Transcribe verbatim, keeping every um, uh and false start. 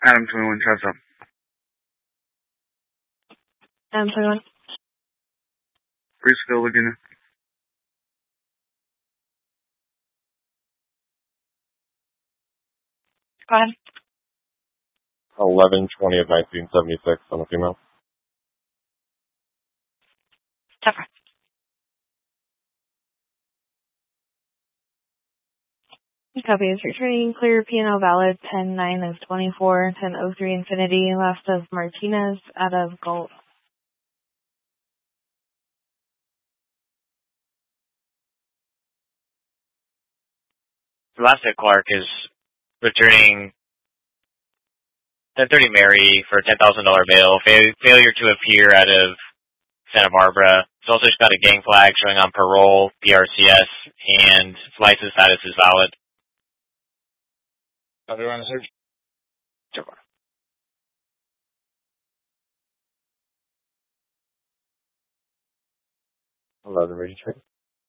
Adam twenty-one, Chad's up. Adam twenty-one. Greaseville, Laguna. Go ahead. eleven twenty of nineteen seventy-six on the female. Tougher. Copy is returning. Clear P and L valid. ten nine of twenty-four. ten oh three Infinity. Last of Martinez out of Gulf. Last at Clark is returning ten thirty Mary for a ten thousand dollars bail. Fa- failure to appear out of Santa Barbara. It's also got a gang flag showing on parole, P R C S, and its license status is valid. How do you want to search? Sure. eleven ready to train.